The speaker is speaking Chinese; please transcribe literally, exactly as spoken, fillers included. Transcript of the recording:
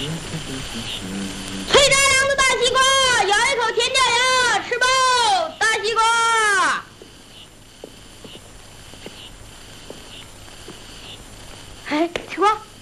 脆炸两个大西瓜，咬一口甜掉牙，吃饱大西瓜。哎，西瓜。